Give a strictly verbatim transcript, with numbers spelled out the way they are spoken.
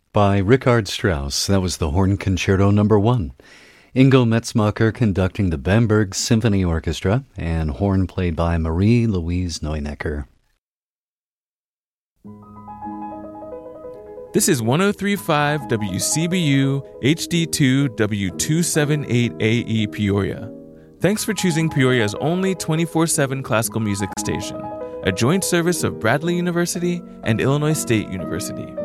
By Richard Strauss, that was the Horn Concerto Number One. Ingo Metzmacher conducting the Bamberg Symphony Orchestra, and horn played by Marie-Louise Neunecker. This is ten thirty-five W C B U H D two W two seventy-eight A E Peoria. Thanks for choosing Peoria's only twenty-four seven classical music station, a joint service of Bradley University and Illinois State University.